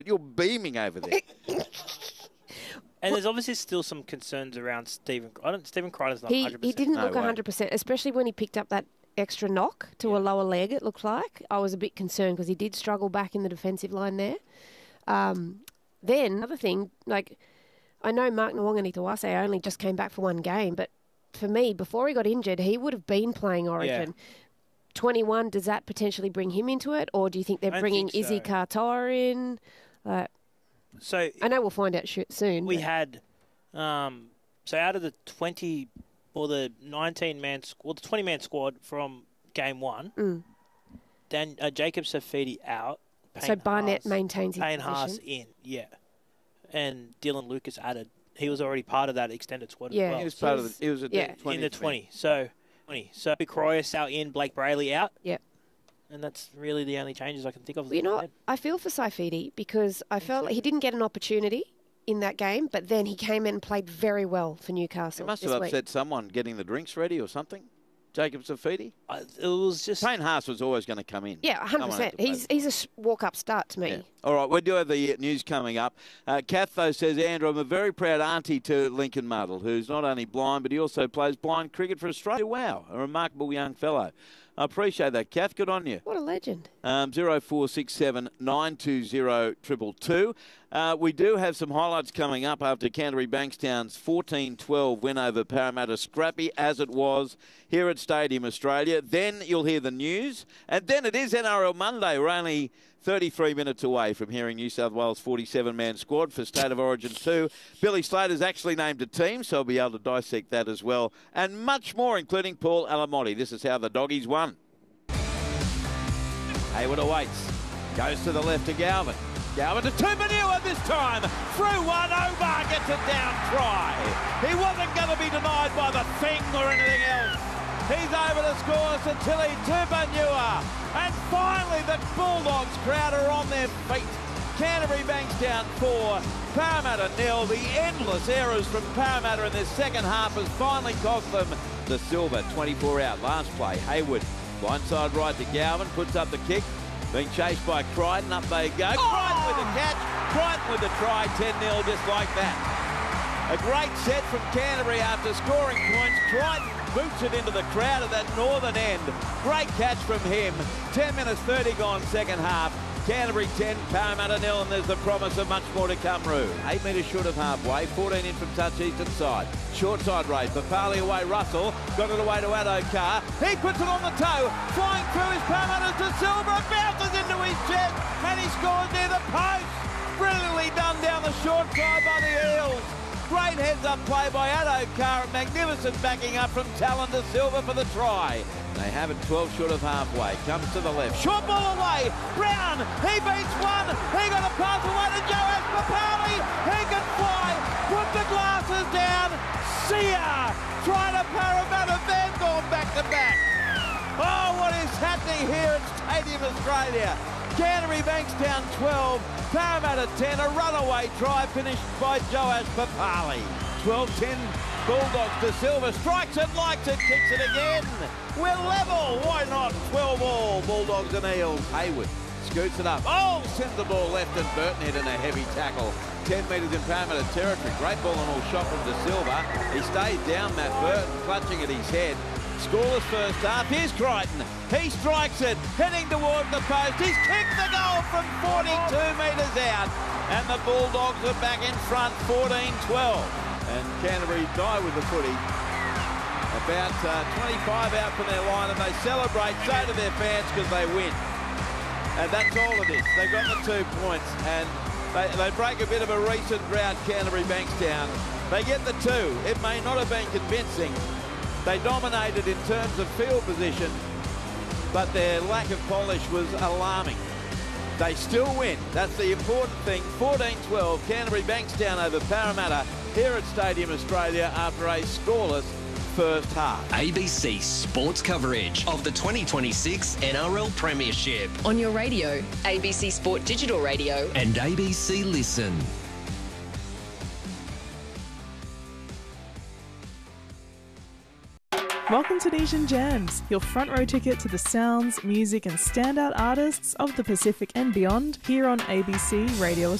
You're beaming over there. And there's obviously still some concerns around Stephen. Stephen Crichton's not 100%. He didn't look way. 100%, especially when he picked up that extra knock to a lower leg, it looked like. I was a bit concerned because he did struggle back in the defensive line there. Then, another thing, like, I know Mark Nwonganitawase only just came back for one game, but for me, before he got injured, he would have been playing Origin. Yeah. 21, does that potentially bring him into it? Or do you think they're bringing think so. Izzy Katoa in? So I know we'll find out soon. we but- had, so out of the 20 or the 19-man squad, the 20-man squad from game one, then Jacob Safidi out. So Barnett maintains his Payne Haas position. in, yeah. And Dylan Lucas added. He was already part of that extended squad Yeah. as well. He was part of the. He was at Yeah. the 20. in the 20. So Big Croyas out in, Blake Brayley out. Yep. And that's really the only changes I can think of. Well, you know what? I feel for Saifidi because I felt like he didn't get an opportunity in that game, but then he came in and played very well for Newcastle. He must this have week. upset someone getting the drinks ready or something. Jacob Safidi. It was just... Payne Haas was always going to come in. Yeah, Someone had 100%. to play He's a walk-up start to me. Yeah. All right, we do have the news coming up. Kath, though, says, Andrew, I'm a very proud auntie to Lincoln Muddle, who's not only blind, but he also plays blind cricket for Australia. Wow, a remarkable young fellow. I appreciate that, Kath. Good on you. What a legend. 0467 920 222. We do have some highlights coming up after Canterbury Bankstown's 14-12 win over Parramatta. Scrappy as it was here at Stadium Australia. Then you'll hear the news. And then it is NRL Monday. We're only 33 minutes away from hearing New South Wales' 47-man squad for State of Origin 2. Billy Slater's actually named a team, so I'll be able to dissect that as well. And much more, including Paul Alamotti. This is how the Doggies won. Hayward awaits. Goes to the left to Galvin. Galvin to Tupanua this time. Through one. Omar gets it down. Try. He wasn't going to be denied by the thing or anything else. He's over to score. Satili Tupanua. And finally the Bulldogs crowd are on their feet. Canterbury Bankstown 4. Parramatta 0. The endless errors from Parramatta in their second half has finally cost them the silver. 24 out. Last play. Hayward. Blindside right to Galvin. Puts up the kick. Being chased by Crichton. Up they go. Crichton with the catch. Crichton with the try. 10-0 just like that. A great set from Canterbury after scoring points. Crichton boots it into the crowd at that northern end. Great catch from him. 10 minutes 30 gone second half. Canterbury 10, Parramatta 0, and there's the promise of much more to come, Roo. 8 metres short of halfway, 14 in from touch eastern side. Short side race, Papali away, Russell, got it away to Addo-Carr. He puts it on the toe, flying through his Parramatta to Silver, bounces into his chest, and he scores near the post. Brilliantly done down the short side by the Eels. Great heads-up play by Addo-Carr, magnificent backing up from Talon to Silver for the try. They have it 12 short of halfway. Comes to the left. Short ball away. Brown. He beats one. He got a pass away to Joash Papali. He can fly. Put the glasses down. See ya. Try to Parramatta. Van Gorn back to back. Oh, what is happening here at Stadium Australia? Canterbury Bankstown 12. Parramatta 10. A runaway try finished by Joash Papali. 12-10. Bulldogs to Silver, strikes it, likes it, kicks it again. We're level, why not? 12 all, Bulldogs and Eels. Hayward scoots it up. Oh, sends the ball left and Burton hit in a heavy tackle. 10 metres in Parramatta territory. Great ball and all shot from De Silva. He stays down, Matt Burton, clutching at his head. Scoreless first half. Here's Crichton. He strikes it, heading towards the post. He's kicked the goal from 42 metres out. And the Bulldogs are back in front, 14-12. And Canterbury die with the footy. About 25 out from their line, and they celebrate so to their fans because they win. And that's all it is. They got the 2 points, and they break a bit of a recent drought, Canterbury Bankstown. They get the 2. It may not have been convincing. They dominated in terms of field position, but their lack of polish was alarming. They still win. That's the important thing. 14-12, Canterbury Bankstown over Parramatta here at Stadium Australia after a scoreless first half. ABC Sports coverage of the 2026 NRL Premiership. On your radio, ABC Sport Digital Radio. And ABC Listen. Welcome to Nesian Jams, your front row ticket to the sounds, music and standout artists of the Pacific and beyond here on ABC Radio